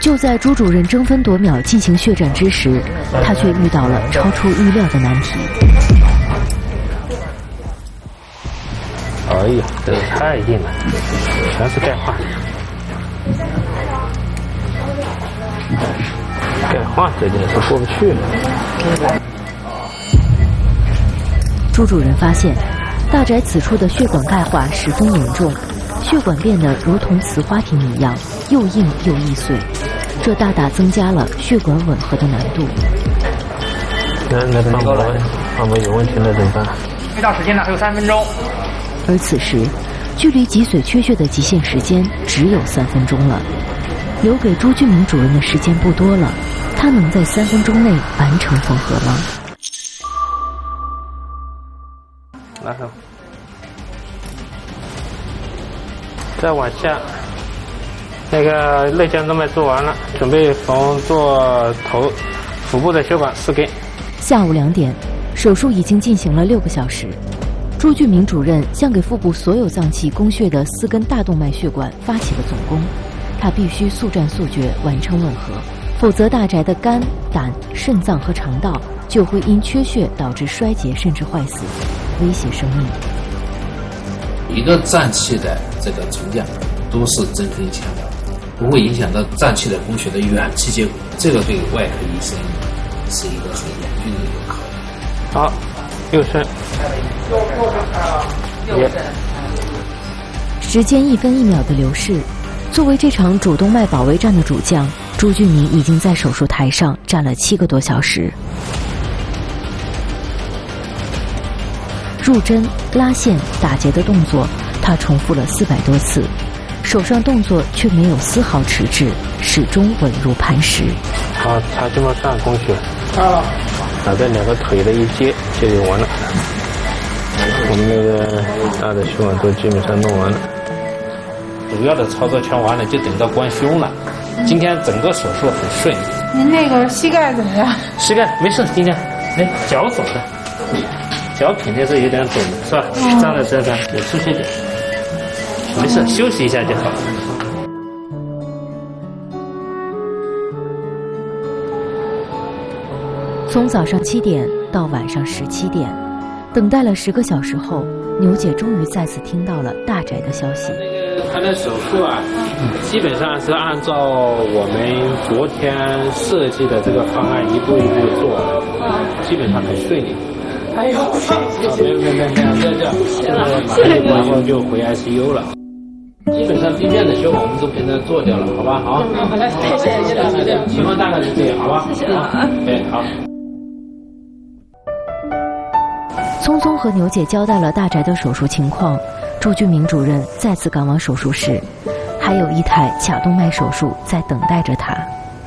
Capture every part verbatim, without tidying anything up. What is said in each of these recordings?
就在朱主任争分夺秒进行血战之时，他却遇到了超出预料的难题。 哎呀，这个太硬了，全是钙化。钙化这件事过不去了。 朱主任发现，大宅此处的血管钙化十分严重，血管变得如同瓷花瓶一样，又硬又易碎，这大大增加了血管吻合的难度。 那那放膜放膜有问题了怎么办？ 没到时间了，还有三分钟。 而此时，距离脊髓缺血的极限时间只有三分钟了，留给朱俊明主任的时间不多了，他能在三分钟内完成缝合吗？ 拿上，再往下，那个内降动脉做完了，准备缝做头腹部的血管四根。 下午两点，手术已经进行了六个小时。朱俊明主任向给腹部所有脏器供血的四根大动脉血管发起了总攻，他必须速战速决完成吻合，否则大宅的肝、胆、肾脏和肠道就会因缺血导致衰竭甚至坏死，威胁生命。 一个脏器的这个重降都是针锋相对，不会影响到脏器的供血的远期结果，这个对外科医生是一个很严峻的一个考验。 好，右伸， 右伸。时间一分一秒的流逝，作为这场主动脉保卫战的主将，朱俊明已经在手术台上站了七个多小时。入针、拉线、打结的动作，他重复了四百多次，手上动作却没有丝毫迟滞，始终稳如磐石。 好，插筋膜上供血，啊，把这两个腿的一接，这就完了。我们那个大的血管都基本上弄完了， 主要的操作全完了，就等到关胸了。今天整个手术很顺利。 您那个膝盖怎么样？ 膝盖没事，今天哎脚走的。脚肯定是有点肿的，是吧？站在身上有出血点，没事，休息一下就好了。 从早上七点到晚上十七点，等待了十个小时后，牛姐终于再次听到了大宅的消息。 那个他的手术啊，基本上是按照我们昨天设计的这个方案一步一步做，基本上很顺利。 哎呦， 没有没有没有，这这现在马上然后就回 I C U 了。基本上地面的血管我们都给他做掉了，好吧？好， 太谢谢了，谢谢。 情况大概是这样，好吧？ 谢谢了啊。 对，好。 匆匆和牛姐交代了大宅的手术情况，朱俊明主任再次赶往手术室，还有一台髂动脉手术在等待着他。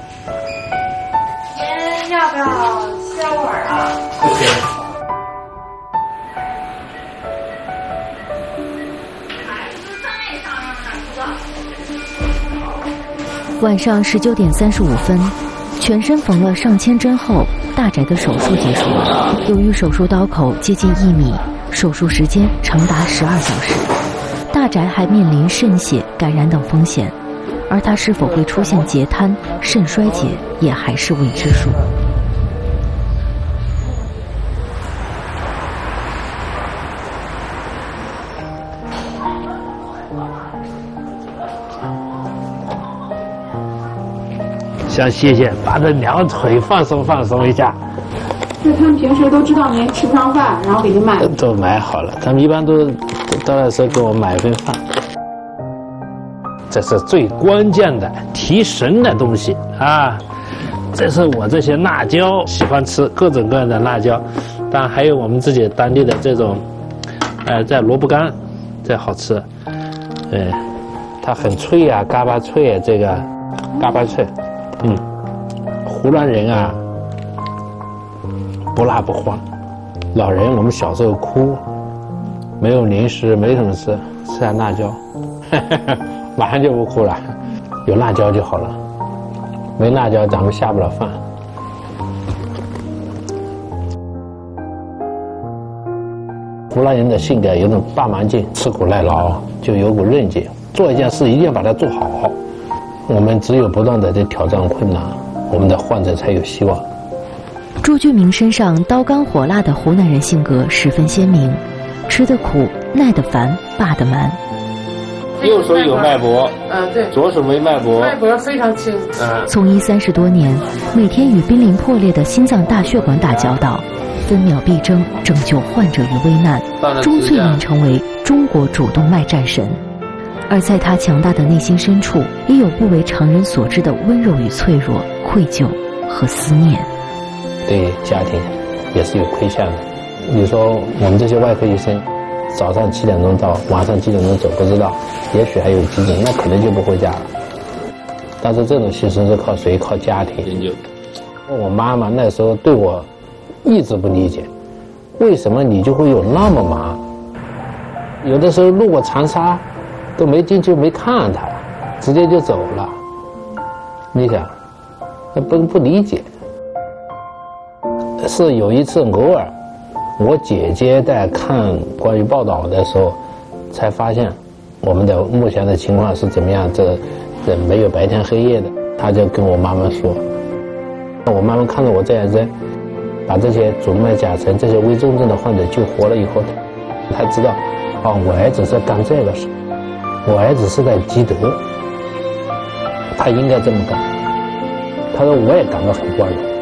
您要不要歇会儿啊 ？OK。 晚上十九点三十五分，全身缝了上千针后，大宅的手术结束了。由于手术刀口接近一米，手术时间长达十二小时，大宅还面临渗血、感染等风险，而他是否会出现截瘫、肾衰竭，也还是未知数。 想谢谢，把这两个腿放松放松一下。 那他们平时都知道您吃不上饭，然后给您买都买好了，他们一般都到那时候给我买一份饭。这是最关键的提神的东西啊！这是我这些辣椒，喜欢吃各种各样的辣椒，当然还有我们自己当地的这种，呃，在萝卜干，这好吃。对，它很脆啊，嘎巴脆啊，这个嘎巴脆。嗯，湖南人啊，不辣不欢。老人我们小时候哭，没有零食，没什么吃，吃点辣椒，马上就不哭了。有辣椒就好了，没辣椒咱们下不了饭。湖南人的性格有种大蛮劲，吃苦耐劳，就有股韧劲，做一件事一定要把它做好。 我们只有不断的在挑战困难，我们的患者才有希望。 朱俊明身上刀刚火辣的湖南人性格十分鲜明，吃得苦，耐得烦，霸得蛮。 右手有脉搏， 呃，对， 左手没脉搏， 脉搏非常轻。 嗯， 从医三十多年，每天与濒临破裂的心脏大血管打交道，分秒必争，拯救患者于危难，钟淬宁成为中国主动脉战神。而在他强大的内心深处，也有不为常人所知的温柔与脆弱、愧疚和思念。 对家庭也是有亏欠的。你说我们这些外科医生，早上七点钟到，晚上几点钟走不知道，也许还有急诊，那可能就不回家了。但是这种牺牲是靠谁？靠家庭。我妈妈那时候对我一直不理解，为什么你就会有那么忙？有的时候路过长沙，都没进去没看他，直接就走了。你想，那不不理解。是有一次偶尔，我姐姐在看关于报道的时候，才发现我们的目前的情况是怎么样，这这没有白天黑夜的。她就跟我妈妈说，我妈妈看到我这样子，把这些主脉夹层这些危重症的患者救活了以后，她知道，啊，我儿子在干这个事，我儿子是在积德，他应该这么干。她说我也感到很光荣。